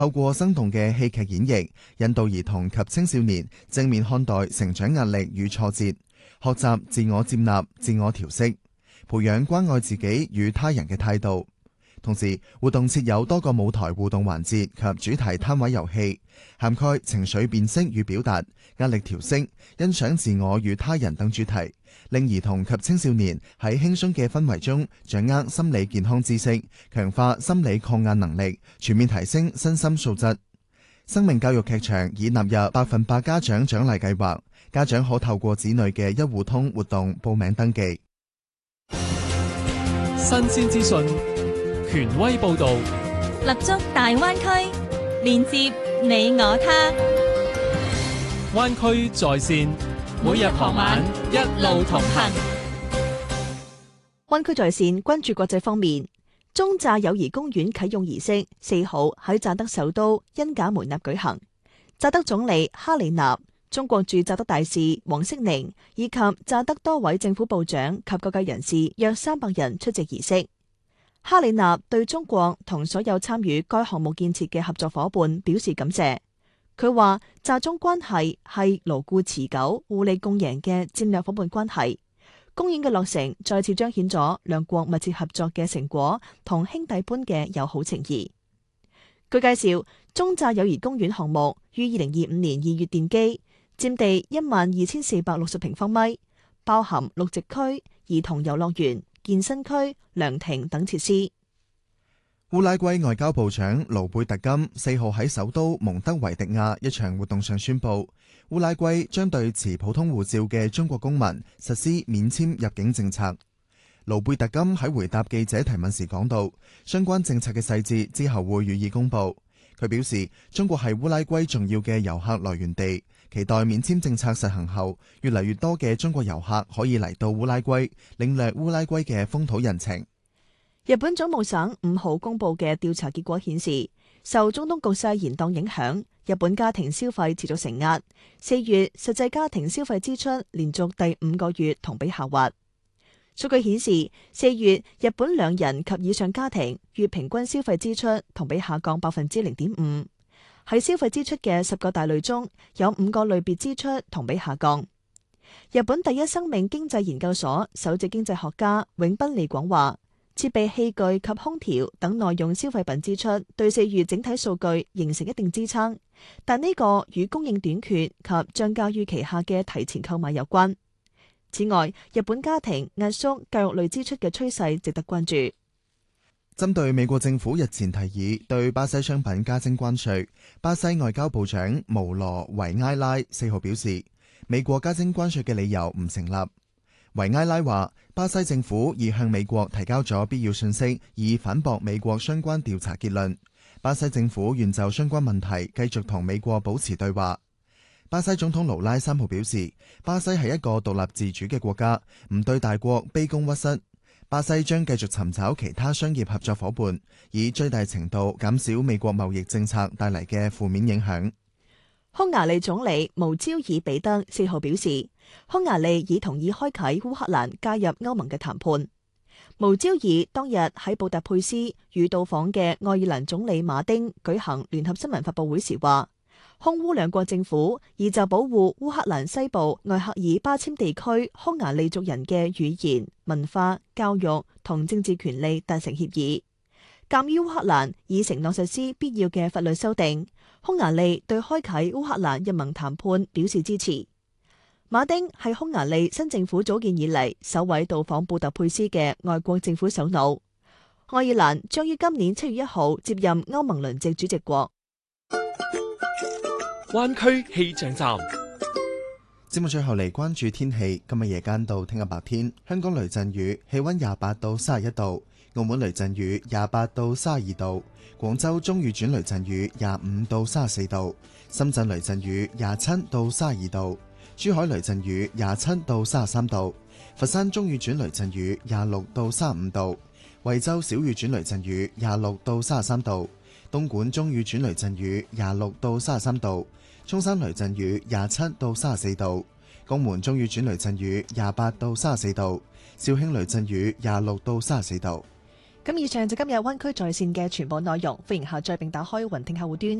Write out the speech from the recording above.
透過生動嘅戲劇演繹，引導兒童及青少年正面看待成長壓力與挫折，學習自我接納、自我調適，培養關愛自己與他人嘅態度。同時，活動設有多個舞台互動環節及主題攤位遊戲，涵蓋情緒辨識與表達、壓力調適、欣賞自我與他人等主題，令兒童及青少年喺輕鬆嘅氛圍中掌握心理健康知識，強化心理抗壓能力，全面提升身心素質。生命教育劇場已納入100%家長獎勵計劃，家長可透過子女嘅一戶通活動報名登記。 新鮮資訊，權威報導， 立足大灣區，連接你我他。 灣區在線，每日傍晚一路同行。 灣區在線關注國際方面，中乍友誼公園啟用儀式4號喺乍得首都恩賈梅納舉行。乍得總理哈里納、中國駐乍得大使黃色寧以及乍得多位政府部長及各界人士約300人出席儀式。哈里納對中國同所有參與該項目建設嘅合作夥伴表示感謝。佢話乍中關係係牢固持久、互利共贏嘅戰略夥伴關係。公園嘅落成再次彰顯咗兩國密切合作嘅成果同兄弟般嘅友好情誼。據介紹，中乍友誼公園項目於2025年2月奠基，佔地12460平方米，包含綠植區、兒童遊樂園、健身區、涼亭等設施。 烏拉圭外交部長盧貝特金4號喺首都蒙德維迪亞一場活動上宣布，烏拉圭將對持普通護照嘅中國公民實施免簽入境政策。盧貝特金喺回答記者提問時講到，相關政策嘅細節之後會予以公布。佢表示，中國係烏拉圭重要嘅遊客來源地，期待免簽政策實行後，越嚟越多嘅中國遊客可以嚟到烏拉圭，領略烏拉圭嘅風土人情。 日本總務省5號公布嘅調查結果顯示，受中東局勢延宕影響，日本家庭消費持續承壓。4月實際家庭消費支出連續第5個月同比下滑。數據顯示，4月日本2人及以上家庭月平均消費支出同比下降0.5%。喺消費支出嘅10個大類中，有5個類別支出同比下降。日本第一生命經濟研究所首席經濟學家永濱利廣話，設備器具及空調等耐用消費品支出對4月整體數據形成一定支撐，但呢個與供應短缺及漲價預期下嘅提前購買有關。此外，日本家庭壓縮教育類支出嘅趨勢值得關注。 針對美國政府日前提議對巴西商品加徵關稅，巴西外交部長毛羅維埃拉4號表示，美國加徵關稅嘅理由唔成立。維埃拉話，巴西政府已向美國提交咗必要信息，以反駁美國相關調查結論。巴西政府願就相關問題繼續同美國保持對話。巴西總統盧拉3號表示，巴西係一個獨立自主嘅國家，唔對大國卑躬屈膝。巴西將繼續尋找其他商業合作夥伴，以最大程度減少美國貿易政策帶嚟嘅負面影響。 匈牙利總理無焦爾比德4號表示，匈牙利已同意開啟烏克蘭加入歐盟嘅談判。無焦爾當日喺布達佩斯與到訪嘅愛爾蘭總理馬丁舉行聯合新聞發佈會時話，匈烏兩國政府已就保護烏克蘭西部艾克爾巴阡地區匈牙利族人嘅語言、文化、教育同政治權利達成協議。鑑於烏克蘭已承諾實施必要嘅法律修訂，匈牙利對開啟烏克蘭入盟談判表示支持。馬丁係匈牙利新政府組建以嚟首位到訪布達佩斯嘅外國政府首腦。愛爾蘭將於今年7月1號接任歐盟輪值主席國。 灣區氣象站。 節目最後嚟關注天氣，今日夜間到聽日白天，香港雷陣雨，氣溫28到31度；澳門雷陣雨28到32度；廣州中雨轉雷陣雨25到34度；深圳雷陣雨27到32度；珠海雷陣雨27到33度；佛山中雨轉雷陣雨26到35度；惠州小雨轉雷陣雨26到33度；東莞中雨轉雷陣雨26到33度；涌山雷陣雨27到34度；江門中雨轉雷陣雨28到34度；肇慶雷陣雨26到34度。 咁以上就今日灣區在線嘅全部內容，歡迎下載並打開雲聽客戶端